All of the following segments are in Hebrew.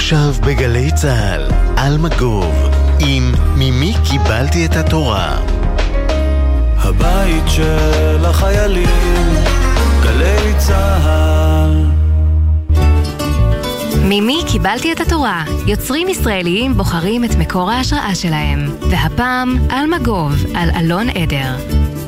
עכשיו בגלי צהל, אלמגוב, עם ממי קיבלתי את התורה. הבית של החיילים, גלי צהל. ממי קיבלתי את התורה? יוצרים ישראליים בוחרים את מקור ההשראה שלהם. והפעם אלמגוב על אלון עדר.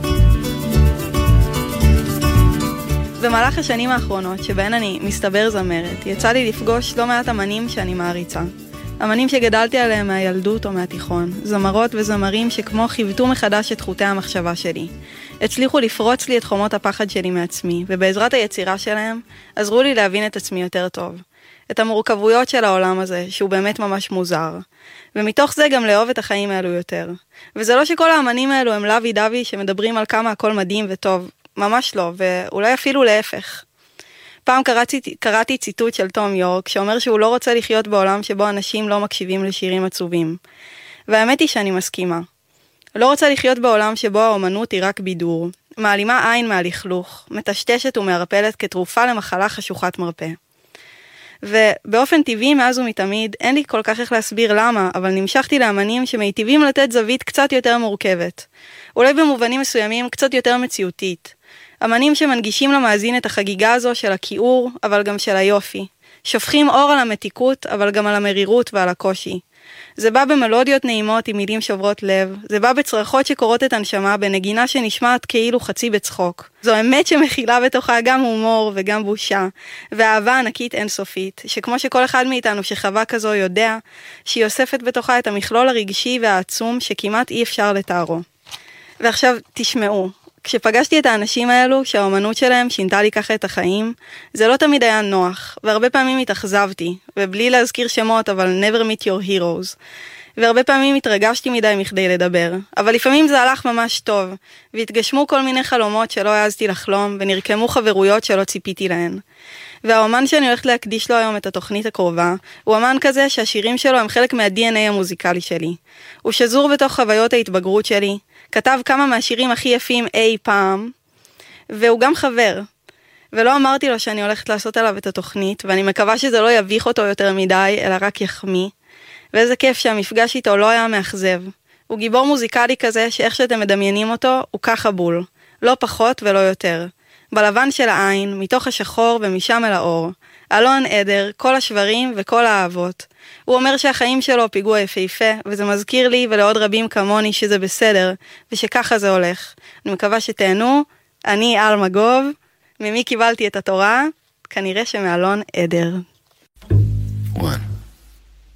במהלך השנים האחרונות שבהן אני מסתבר זמרת, יצא לי לפגוש לא מעט אמנים שאני מעריצה. אמנים שגדלתי עליהם מהילדות או מהתיכון, זמרות וזמרים שכמו חיוותו מחדש את חוטי המחשבה שלי. הצליחו לפרוץ לי את חומות הפחד שלי מעצמי, ובעזרת היצירה שלהם עזרו לי להבין את עצמי יותר טוב. את המורכבויות של העולם הזה, שהוא באמת ממש מוזר. ומתוך זה גם לאהוב את החיים האלו יותר. וזה לא שכל האמנים האלו הם לוי דווי שמדברים על כמה הכל מדהים וטוב. ממש לא, ואולי אפילו להפך. פעם קראתי ציטוט של תום יורק, שאומר שהוא לא רוצה לחיות בעולם שבו אנשים לא מקשיבים לשירים עצובים. והאמת היא שאני מסכימה. לא רוצה לחיות בעולם שבו האומנות היא רק בידור, מעלימה עין מהלכלוך, מטשטשת ומערפלת כתרופה למחלה חשוכת מרפא. ובאופן טבעי מאז ומתמיד, אין לי כל כך איך להסביר למה, אבל נמשכתי לאמנים שמיטיבים לתת זווית קצת יותר מורכבת. אולי במובנים מסוימים קצת יותר מציאותית. אמנים שמנגישים למאזין את החגיגה הזו של הכיעור, אבל גם של היופי. שופכים אור על המתיקות, אבל גם על המרירות ועל הקושי. זה בא במלודיות נעימות עם מילים שוברות לב, זה בא בצרחות שקורות את הנשמה, בנגינה שנשמעת כאילו חצי בצחוק. זו אמת שמכילה בתוכה גם הומור וגם בושה, ואהבה ענקית אינסופית, שכמו שכל אחד מאיתנו שחווה כזו יודע, שהיא אוספת בתוכה את המכלול הרגשי והעצום שכמעט אי אפשר לתארו. ועכשיו תשמעו, כשפגשתי את האנשים האלו, שהאומנות שלהם שינתה לי ככה את החיים, זה לא תמיד היה נוח, והרבה פעמים התאכזבתי, ובלי להזכיר שמות, אבל never meet your heroes. והרבה פעמים התרגשתי מדי מכדי לדבר, אבל לפעמים זה הלך ממש טוב, והתגשמו כל מיני חלומות שלא העזתי לחלום, ונרקמו חברויות שלא ציפיתי להן. והאומן שאני הולכת להקדיש לו היום את התוכנית הקרובה, הוא אמן כזה שהשירים שלו הם חלק מה-DNA המוזיקלי שלי. הוא שזור בתוך חוויות ההתבגרות שלי, כתב כמה מהשירים הכי יפים אי פעם, והוא גם חבר. ולא אמרתי לו שאני הולכת לעשות עליו את התוכנית, ואני מקווה שזה לא יביך אותו יותר מדי, אלא רק יחמיא. ואיזה כיף שהמפגש איתו לא היה מאכזב. הוא גיבור מוזיקלי כזה שאיך שאתם מדמיינים אותו, הוא ככה בול. לא פחות ולא יותר. בלבן של העין, מתוך השחור ומשם אל האור. אלון עדר, כל השברים וכל האהבות. הוא אומר שהחיים שלו פיגוע יפהפה, וזה מזכיר לי ולעוד רבים כמוני שזה בסדר, ושככה זה הולך. אני מקווה שתהנו. אני אלמגוב. ממי קיבלתי את התורה? כנראה שמאלון עדר.